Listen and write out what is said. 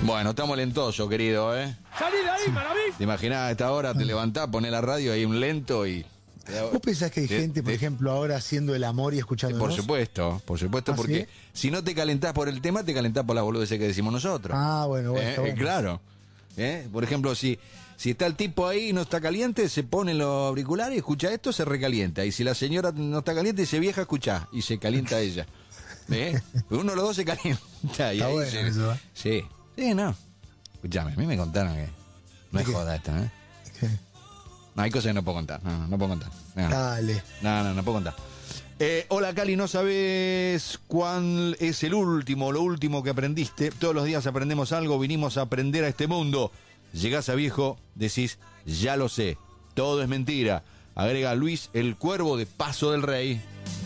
Bueno, estamos lentosos, querido, ¿eh? ¡Salí de ahí, Maraví! ¿Te imaginás a esta hora, te levantás, ponés la radio, hay un lento y... ¿Vos pensás que hay gente, por ejemplo, ahora haciendo el amor y escuchándonos? Por supuesto, ¿Ah, porque sí? si no te calentás por el tema, te calentás por la boludeces que decimos nosotros. Ah, bueno, está bueno. Claro. Por ejemplo, si está el tipo ahí y no está caliente, se pone los auriculares, escucha esto, se recalienta. Y si la señora no está caliente, dice vieja, escuchá, y se calienta ella. Uno de los dos se calienta. Y Está ahí bueno eso, ¿eh? Sí, no. Escuchame, a mí me contaron que no es joda esta, ¿eh? ¿Qué? No, hay cosas que no puedo contar. No puedo contar. Dale. No puedo contar. Hola, Cali, ¿no sabes cuál es lo último que aprendiste? Todos los días aprendemos algo, vinimos a aprender a este mundo. Llegás a viejo, decís, ya lo sé, todo es mentira. Agrega Luis, el cuervo de Paso del Rey.